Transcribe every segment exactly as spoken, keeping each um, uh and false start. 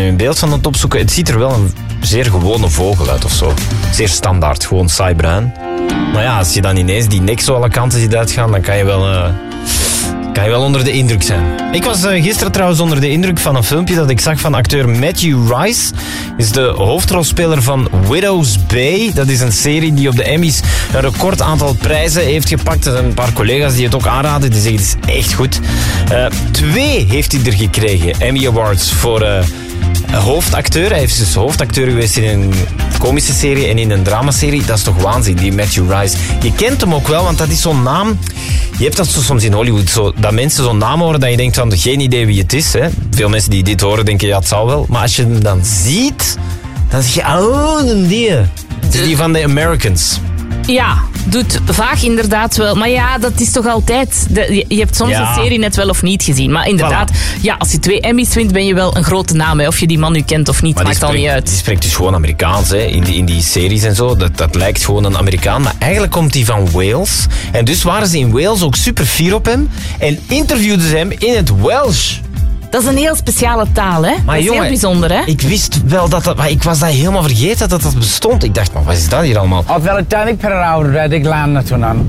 nu een beeld van aan het opzoeken. Het ziet er wel een zeer gewone vogel uit of zo. Zeer standaard, gewoon saai bruin. Maar ja, als je dan ineens die nek zo alle kanten ziet uitgaan, dan kan je wel... Uh, kan je wel onder de indruk zijn. Ik was uh, gisteren trouwens onder de indruk van een filmpje dat ik zag van acteur Matthew Rice. Is de hoofdrolspeler van Widow's Bay. Dat is een serie die op de Emmys een record aantal prijzen heeft gepakt. Er zijn een paar collega's die het ook aanraden. Die zeggen het is echt goed. Uh, twee heeft hij er gekregen. Emmy Awards voor... Uh, hoofdacteur. Hij is dus hoofdacteur geweest in een komische serie en in een dramaserie. Dat is toch waanzin, die Matthew Rice. Je kent hem ook wel, want dat is zo'n naam... Je hebt dat zo soms in Hollywood, zo, dat mensen zo'n naam horen dat je denkt van, geen idee wie het is. Hè. Veel mensen die dit horen denken, ja, het zal wel. Maar als je hem dan ziet, dan zeg je, oh, die. Het is die van The Americans. Ja, doet vaag inderdaad wel. Maar ja, dat is toch altijd... De, je hebt soms ja. een serie net wel of niet gezien. Maar inderdaad, voilà. ja, als je twee Emmys wint, ben je wel een grote naam. Hè. Of je die man nu kent of niet, maar maakt spreekt, al niet uit. Die spreekt dus gewoon Amerikaans, hè. In, die, in die series en zo. Dat, dat lijkt gewoon een Amerikaan. Maar eigenlijk komt hij van Wales. En dus waren ze in Wales ook super fier op hem. En interviewden ze hem in het Welsh. Dat is een heel speciale taal, hè? Maar dat is jongen, heel bijzonder, hè? Ik wist wel dat dat... Maar ik was dat helemaal vergeten dat dat bestond. Ik dacht, maar wat is dat hier allemaal? Oedd fel y dau per awr redeg lan at hwnna'n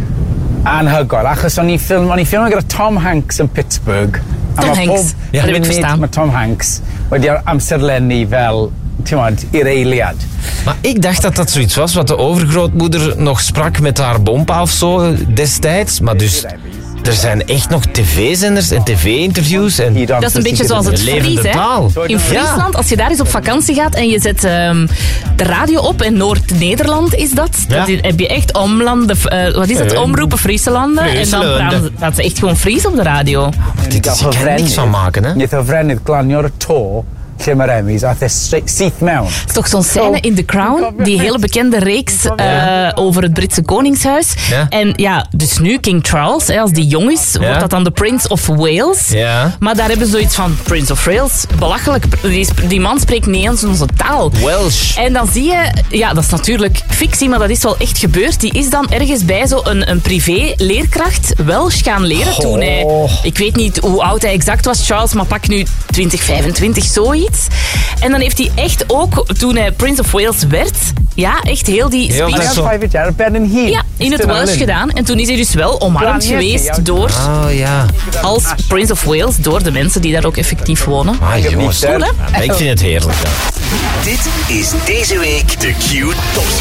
anhygoel. Achos o'n i'n ffilm, o'n i'n ffilm gyda Tom Hanks in Pittsburgh. Tom Hanks, ja. dat heb ik verstaan. Met Tom Hanks wedi amserlenni fel, ti'n i'r eiliad. Maar ik dacht dat dat zoiets was wat de overgrootmoeder nog sprak met haar bompa of zo destijds. Maar dus... Er zijn echt nog tv-zenders en tv-interviews. En dat is een beetje zoals het Fries, hè? In Friesland, als je daar eens op vakantie gaat en je zet um, de radio op, in Noord-Nederland is dat, ja. dan heb je echt omlanden, uh, wat is het, omroepen Frieselanden. En dan praten ze echt gewoon Fries op de radio. Oh, dit is, je kan er niks van maken, hè? Je hebt een vriend, glanio'r to. Emmys, het is toch zo'n scène in The Crown, die hele bekende reeks uh, over het Britse koningshuis. Ja. En ja, dus nu King Charles, hè, als die jong is, ja. wordt dat dan de Prince of Wales. Ja. Maar daar hebben ze zoiets van, Prince of Wales, belachelijk. Die, die man spreekt niet eens onze taal. Welsh. En dan zie je, ja, dat is natuurlijk fictie, maar dat is wel echt gebeurd. Die is dan ergens bij zo'n een privé-leerkracht Welsh gaan leren oh. toen hij... Ik weet niet hoe oud hij exact was, Charles, maar pak nu twintig, vijfentwintig, zoiets. En dan heeft hij echt ook, toen hij Prince of Wales werd, ja, echt heel die speech... Ja, in het Welsh gedaan. En toen is hij dus wel omarmd geweest door... Oh, ja. Als Prince of Wales, door de mensen die daar ook effectief wonen. Ah, jongens. Goed, hè? Ik vind het heerlijk. Ja. Dit is deze week de Q Top